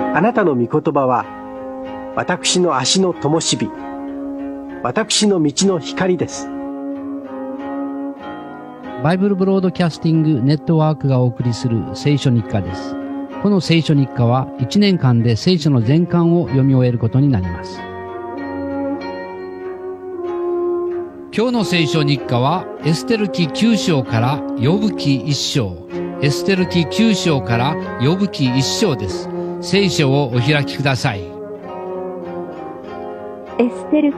あなたの御言葉は私の足の灯火、私の道の光です。 バイブルブロードキャスティングネットワークがお送りする聖書日課です。この聖書日課は1年間で聖書の全巻を読み終えることになります。今日の聖書日課はエステル記9章からヨブ記1章。エステル記9章からヨブ記1章です。聖書をお開きください。 エステル記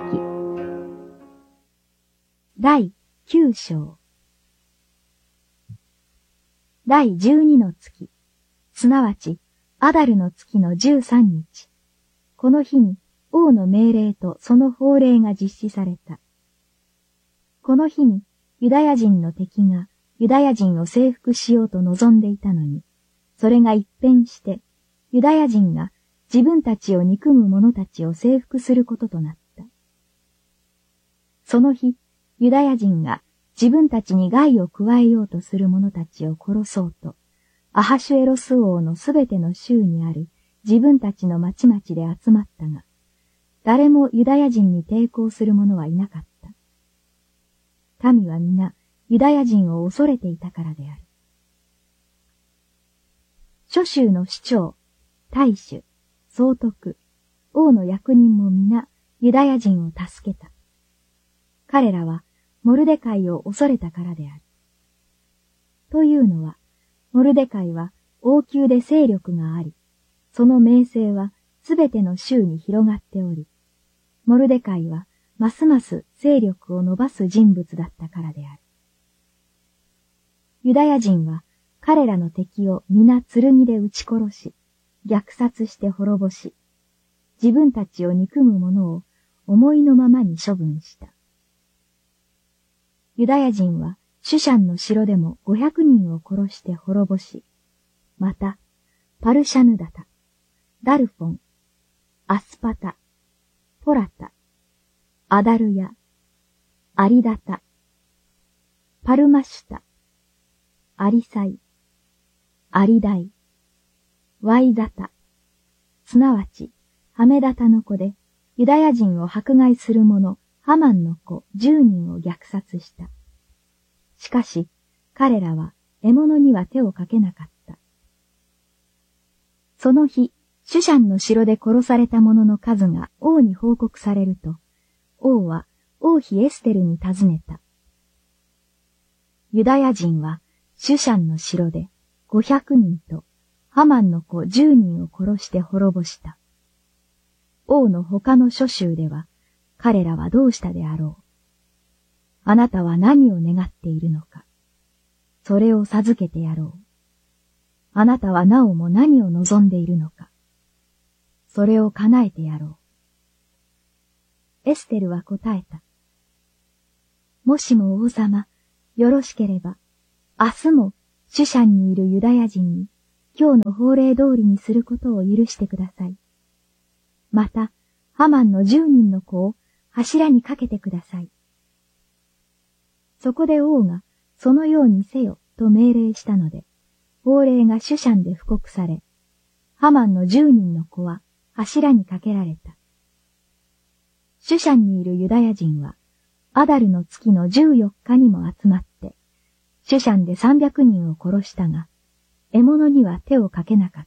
第9章。第12の月、すなわちアダルの月の13日、この日に王の命令とその法令が実施された。この日にユダヤ人の敵がユダヤ人を征服しようと望んでいたのに、それが一変してユダヤ人が自分たちを憎む者たちを征服することとなった。その日、ユダヤ人が自分たちに害を加えようとする者たちを殺そうと、アハシュエロス王のすべての州にある自分たちの町々で集まったが、誰もユダヤ人に抵抗する者はいなかった。民は皆ユダヤ人を恐れていたからである。諸州の首長、大主、総督、王の役人も皆ユダヤ人を助けた。彼らはモルデカイを恐れたからである。というのは、モルデカイは王宮で勢力があり、その名声はすべての州に広がっており、モルデカイはますます勢力を伸ばす人物だったからである。ユダヤ人は彼らの敵を皆剣で撃ち殺し、虐殺して滅ぼし、自分たちを憎む者を思いのままに処分した。ユダヤ人はシュシャンの城でも500人を殺して滅ぼし、また、パルシャヌダタ、ダルフォン、アスパタ、ポラタ、アダルヤ、アリダタ、パルマシュタ、アリサイ、アリダイ、ワイザタ、すなわち、ハメダタの子で、ユダヤ人を迫害する者、ハマンの子10人を虐殺した。しかし、彼らは獲物には手をかけなかった。その日、シュシャンの城で殺された者の数が王に報告されると、王は王妃エステルに尋ねた。ユダヤ人はシュシャンの城で500人とハマンの子10人を殺して滅ぼした。王の他の諸州では、彼らはどうしたであろう。あなたは何を願っているのか。それを授けてやろう。あなたはなおも何を望んでいるのか。それを叶えてやろう。エステルは答えた。もしも王様、よろしければ、明日もシュシャンにいるユダヤ人に今日の法令通りにすることを許してください。また、ハマンの10人の子を柱にかけてください。そこで王がそのようにせよと命令したので、法令がシュシャンで布告され、ハマンの10人の子は柱にかけられた。シュシャンにいるユダヤ人は、アダルの月の14日にも集まって、シュシャンで300人を殺したが、獲物には手をかけなかった。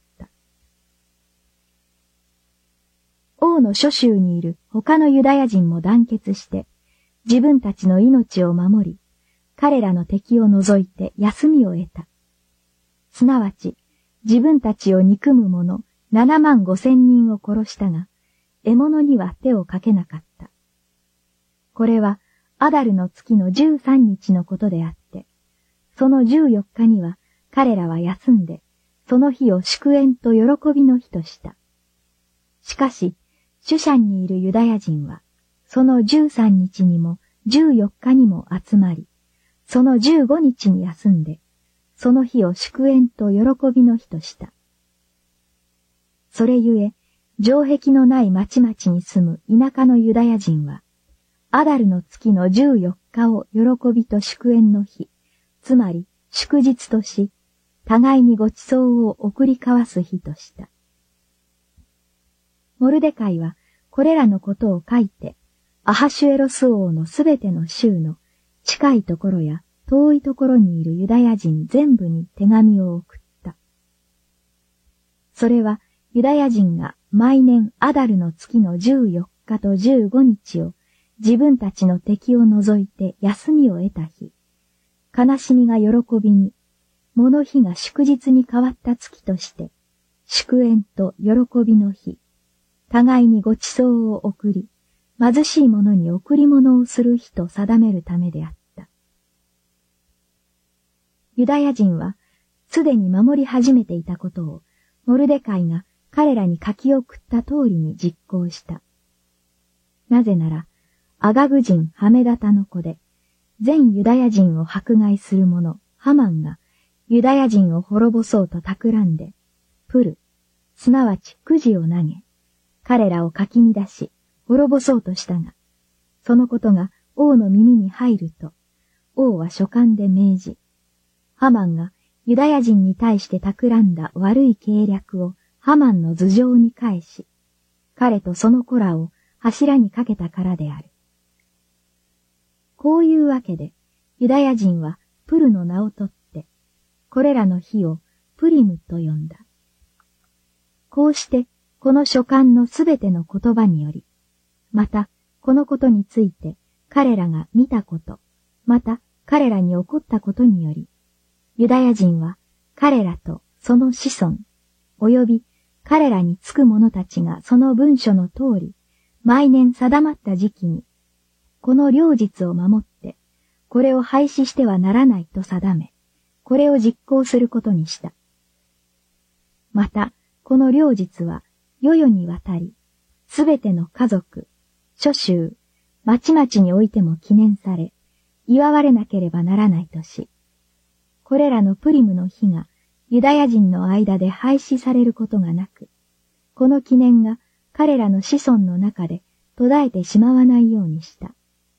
王の諸州にいる他のユダヤ人も団結して、自分たちの命を守り、彼らの敵を除いて休みを得た。すなわち、自分たちを憎む者75000人を殺したが、獲物には手をかけなかった。これは、アダルの月の13日のことであって、その14日には彼らは休んで、その日を祝宴と喜びの日とした。しかし、シュシャンにいるユダヤ人は、その13日にも14日にも集まり、その15日に休んで、その日を祝宴と喜びの日とした。それゆえ、城壁のない町々に住む田舎のユダヤ人は、アダルの月の14日を喜びと祝宴の日、つまり祝日とし、互いにご馳走を送り交わす日とした。 モルデカイはこれらのことを書いて、アハシュエロス王のすべての州の近いところや遠いところにいるユダヤ人全部に手紙を送った。それはユダヤ人が毎年アダルの月の14日と15日を自分たちの敵を除いて休みを得た日、悲しみが喜びに、藻の日が祝日に変わった月として、祝宴と喜びの日、互いにご馳走を送り、貧しい者に贈り物をする日と定めるためであった。ユダヤ人はすでに守り始めていたことを、モルデカイが彼らに書き送った通りに実行した。なぜなら、アガグ人ハメダタの子で、全ユダヤ人を迫害する者、ハマンがユダヤ人を滅ぼそうと企んで、プル、すなわちくじを投げ、彼らをかき乱し、滅ぼそうとしたが、そのことが王の耳に入ると、王は書簡で命じ、ハマンがユダヤ人に対して企んだ悪い計略をハマンの頭上に返し、彼とその子らを柱にかけたからである。こういうわけで、ユダヤ人はプルの名を取って、これらの日をプリムと呼んだ。こうして、この書簡のすべての言葉により、また、このことについて彼らが見たこと、また彼らに起こったことにより、ユダヤ人は彼らとその子孫、及び彼らにつく者たちがその文書の通り、毎年定まった時期に、この両日を守って、これを廃止してはならないと定め、これを実行することにした。また、この両日は、世々にわたり、すべての家族、諸州、町々においても記念され、祝われなければならないとし、これらのプリムの日がユダヤ人の間で廃止されることがなく、この記念が彼らの子孫の中で途絶えてしまわないようにした。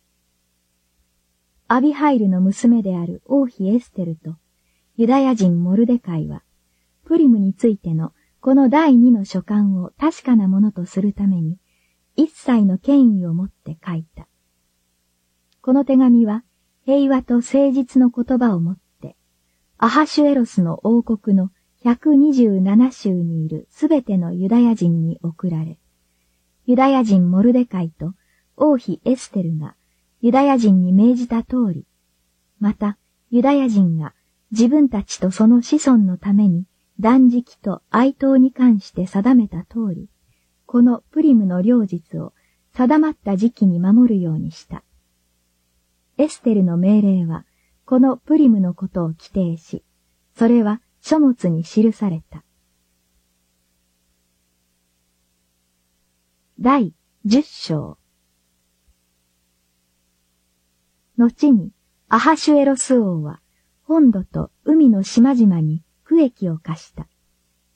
アビハイルの娘である王妃エステルとユダヤ人モルデカイは、プリムについてのこの第二の書簡を確かなものとするために、一切の権威をもって書いた。この手紙は平和と誠実の言葉をもって、アハシュエロスの王国の127州にいるすべてのユダヤ人に送られ、ユダヤ人モルデカイと王妃エステルがユダヤ人に命じた通り、またユダヤ人が自分たちとその子孫のために断食と哀悼に関して定めた通り、このプリムの両日を定まった時期に守るようにした。エステルの命令は、このプリムのことを規定し、それは書物に記された。第10章。後に、アハシュエロス王は、本土と海の島々に区域を課した。